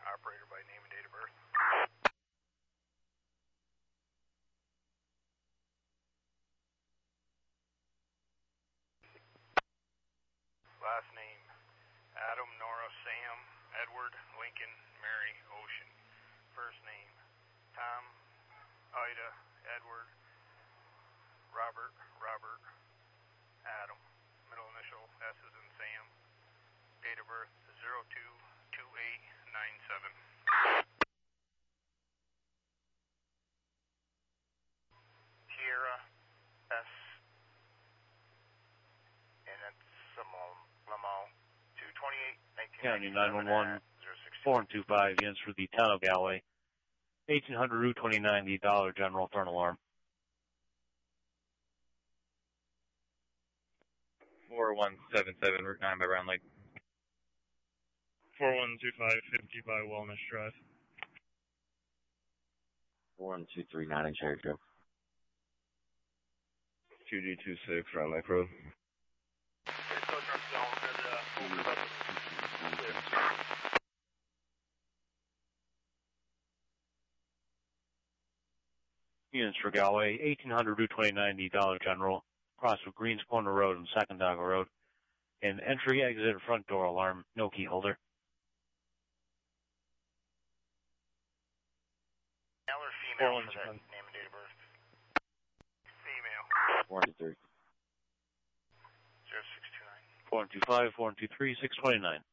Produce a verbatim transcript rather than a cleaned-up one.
operator by name and date of birth. Last name, Adam, Nora, Sam, Edward, Lincoln, Mary, Ocean. First name, Tom, Ida, Edward, Robert, Robert, Adam. Middle initial, S is in Sam. Date of birth, zero two two eight nine seven. Tierra, S, and that's Lamal, Lamal, two twenty-eight, nineteen County nine one one, four one two five, units for the town of Galway. eighteen hundred Route twenty-nine, the Dollar General, turn alarm. four one seven seven, Route nine by Round Lake. four one two five, fifty by Wellness Drive. four one two three nine in Cherry Grove. two G two six, Round Lake Road. Units for Galway, eighteen hundred Route twenty-nine, the Dollar General, cross of Greens Corner Road and Sacandaga Road. And entry, exit, front door alarm, no key holder. Male or female for that name and date of birth? Female. four one two three. zero six two nine. four one two five, four one two three, six two nine.